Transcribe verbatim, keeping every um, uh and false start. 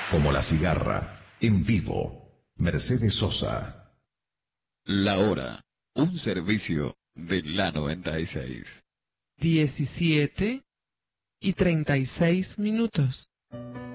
Como la cigarra, en vivo, Mercedes Sosa. La hora, un servicio de la noventa y seis. diecisiete y treinta y seis minutos.